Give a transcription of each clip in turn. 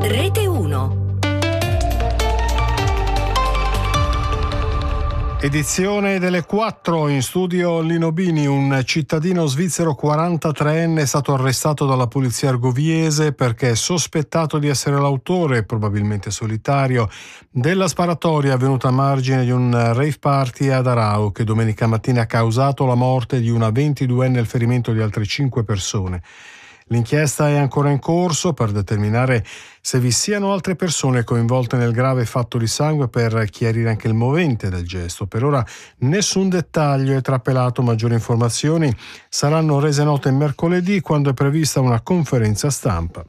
Rete 1. Edizione delle 4, in studio Lino Bini. Un cittadino svizzero 43enne è stato arrestato dalla polizia argoviese perché è sospettato di essere l'autore, probabilmente solitario, della sparatoria avvenuta a margine di un rave party ad Aarau che domenica mattina ha causato la morte di una 22enne e il ferimento di altre 5 persone. L'inchiesta è ancora in corso per determinare se vi siano altre persone coinvolte nel grave fatto di sangue, per chiarire anche il movente del gesto. Per ora nessun dettaglio è trapelato, maggiori informazioni saranno rese note mercoledì, quando è prevista una conferenza stampa.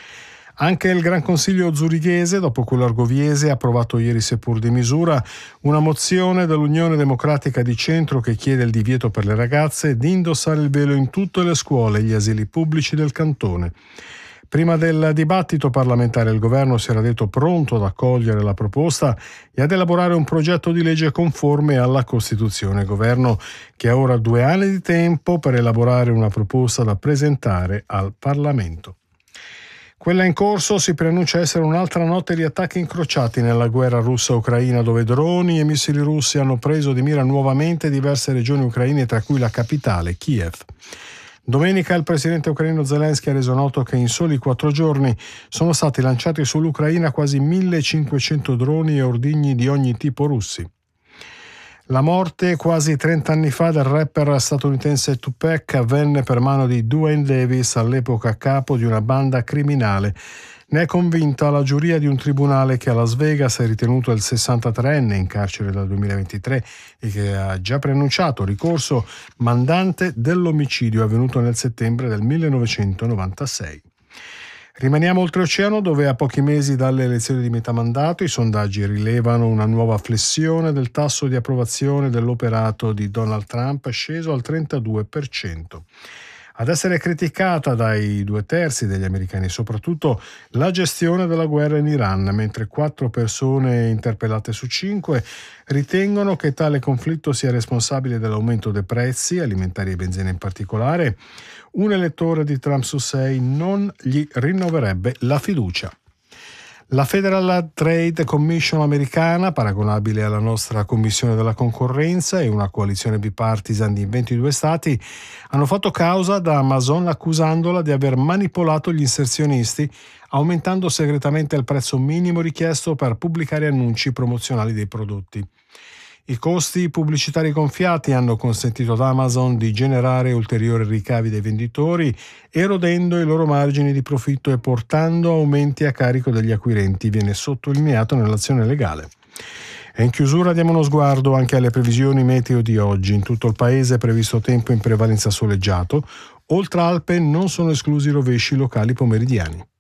Anche il Gran Consiglio zurighese, dopo quello argoviese, ha approvato ieri, seppur di misura, una mozione dell'Unione Democratica di Centro che chiede il divieto per le ragazze di indossare il velo in tutte le scuole e gli asili pubblici del cantone. Prima del dibattito parlamentare il governo si era detto pronto ad accogliere la proposta e ad elaborare un progetto di legge conforme alla Costituzione. Governo che ha ora 2 anni di tempo per elaborare una proposta da presentare al Parlamento. Quella in corso si preannuncia essere un'altra notte di attacchi incrociati nella guerra russa-ucraina, dove droni e missili russi hanno preso di mira nuovamente diverse regioni ucraine, tra cui la capitale, Kiev. Domenica il presidente ucraino Zelensky ha reso noto che in soli 4 giorni sono stati lanciati sull'Ucraina quasi 1500 droni e ordigni di ogni tipo russi. La morte quasi 30 anni fa del rapper statunitense Tupac avvenne per mano di Duane Davis, all'epoca capo di una banda criminale. Ne è convinta la giuria di un tribunale che a Las Vegas ha ritenuto il 63enne in carcere dal 2023 e che ha già preannunciato ricorso mandante dell'omicidio avvenuto nel settembre del 1996. Rimaniamo oltreoceano, dove a pochi mesi dalle elezioni di metà mandato i sondaggi rilevano una nuova flessione del tasso di approvazione dell'operato di Donald Trump, sceso al 32%. Ad essere criticata dai 2/3 degli americani soprattutto la gestione della guerra in Iran, mentre 4 persone interpellate su 5 ritengono che tale conflitto sia responsabile dell'aumento dei prezzi, alimentari e benzina in particolare. Un elettore di Trump su 6 non gli rinnoverebbe la fiducia. La Federal Trade Commission americana, paragonabile alla nostra Commissione della Concorrenza, e una coalizione bipartisan di 22 stati hanno fatto causa da Amazon accusandola di aver manipolato gli inserzionisti, aumentando segretamente il prezzo minimo richiesto per pubblicare annunci promozionali dei prodotti. I costi pubblicitari gonfiati hanno consentito ad Amazon di generare ulteriori ricavi dai venditori, erodendo i loro margini di profitto e portando aumenti a carico degli acquirenti, viene sottolineato nell'azione legale. E in chiusura diamo uno sguardo anche alle previsioni meteo di oggi. In tutto il paese è previsto tempo in prevalenza soleggiato. Oltre Alpe non sono esclusi rovesci locali pomeridiani.